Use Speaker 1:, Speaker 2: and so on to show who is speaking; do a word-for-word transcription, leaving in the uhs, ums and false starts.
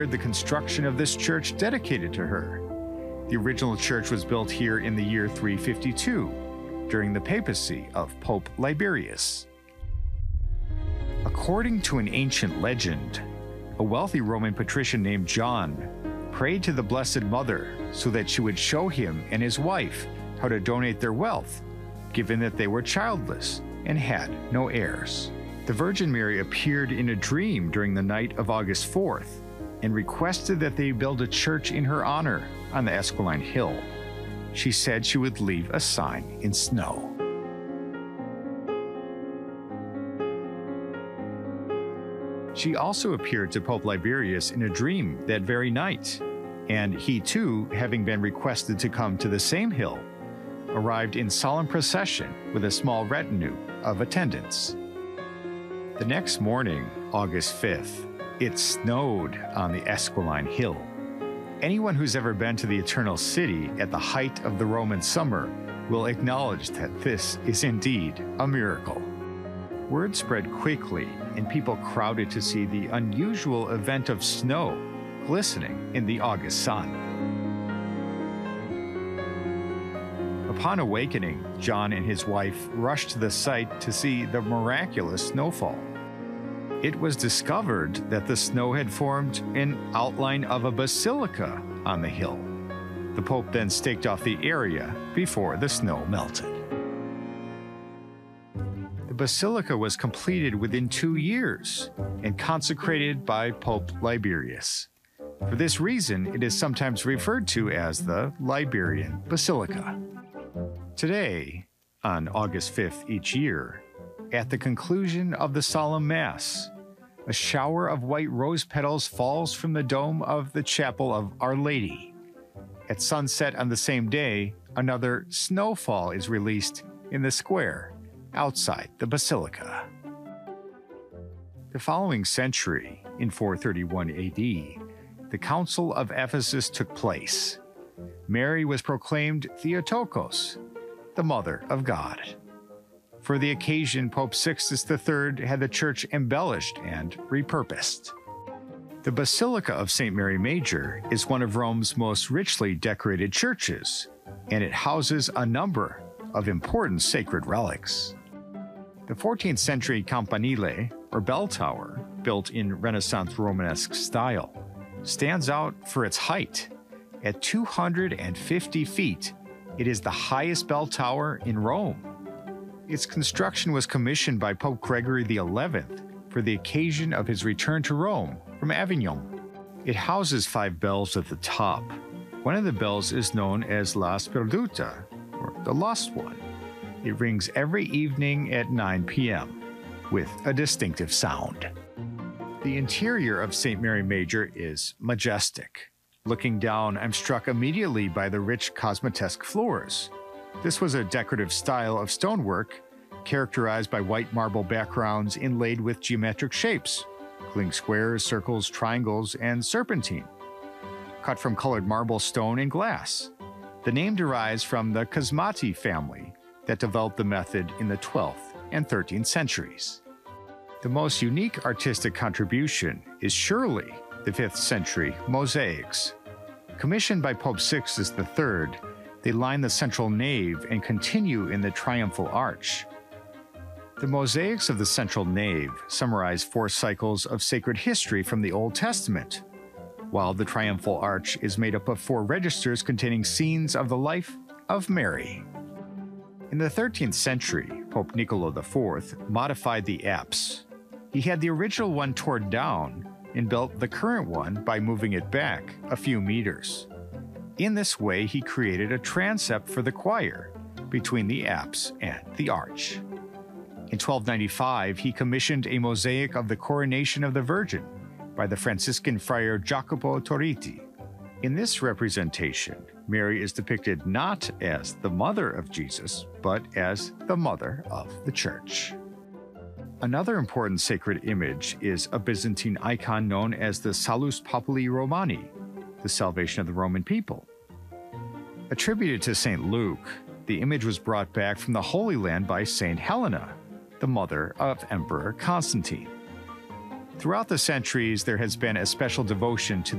Speaker 1: the construction of this church dedicated to her. The original church was built here in the year three fifty-two, during the papacy of Pope Liberius. According to an ancient legend, a wealthy Roman patrician named John prayed to the Blessed Mother so that she would show him and his wife how to donate their wealth, given that they were childless and had no heirs. The Virgin Mary appeared in a dream during the night of August fourth and requested that they build a church in her honor on the Esquiline Hill. She said she would leave a sign in snow. She also appeared to Pope Liberius in a dream that very night, and he too, having been requested to come to the same hill, arrived in solemn procession with a small retinue of attendants. The next morning, August fifth, it snowed on the Esquiline Hill. Anyone who's ever been to the Eternal City at the height of the Roman summer will acknowledge that this is indeed a miracle. Word spread quickly, and people crowded to see the unusual event of snow glistening in the August sun. Upon awakening, John and his wife rushed to the site to see the miraculous snowfall. It was discovered that the snow had formed an outline of a basilica on the hill. The Pope then staked off the area before the snow melted. The basilica was completed within two years and consecrated by Pope Liberius. For this reason, it is sometimes referred to as the Liberian Basilica. Today, on August fifth each year, at the conclusion of the solemn Mass, a shower of white rose petals falls from the dome of the chapel of Our Lady. At sunset on the same day, another snowfall is released in the square outside the basilica. The following century, in four thirty-one A D, the Council of Ephesus took place. Mary was proclaimed Theotokos, the Mother of God. For the occasion, Pope Sixtus the Third had the church embellished and repurposed. The Basilica of Saint Mary Major is one of Rome's most richly decorated churches, and it houses a number of important sacred relics. The fourteenth century campanile, or bell tower, built in Renaissance Romanesque style, stands out for its height. At two hundred fifty feet, it is the highest bell tower in Rome. Its construction was commissioned by Pope Gregory the Eleventh for the occasion of his return to Rome from Avignon. It houses five bells at the top. One of the bells is known as La Sperduta, or the Lost One. It rings every evening at nine p m with a distinctive sound. The interior of Saint Mary Major is majestic. Looking down, I'm struck immediately by the rich cosmatesque floors. This was a decorative style of stonework characterized by white marble backgrounds inlaid with geometric shapes, including squares, circles, triangles, and serpentine, cut from colored marble, stone, and glass. The name derives from the Cosmati family that developed the method in the twelfth and thirteenth centuries. The most unique artistic contribution is surely the fifth century mosaics. Commissioned by Pope Sixtus the Third, they line the central nave and continue in the triumphal arch. The mosaics of the central nave summarize four cycles of sacred history from the Old Testament, while the triumphal arch is made up of four registers containing scenes of the life of Mary. In the thirteenth century, Pope Niccolo the Fourth modified the apse. He had the original one torn down and built the current one by moving it back a few meters. In this way, he created a transept for the choir between the apse and the arch. In twelve ninety-five, he commissioned a mosaic of the coronation of the Virgin by the Franciscan friar Jacopo Torriti. In this representation, Mary is depicted not as the mother of Jesus, but as the mother of the Church. Another important sacred image is a Byzantine icon known as the Salus Populi Romani, the salvation of the Roman people. Attributed to Saint Luke, the image was brought back from the Holy Land by Saint Helena, the mother of Emperor Constantine. Throughout the centuries, there has been a special devotion to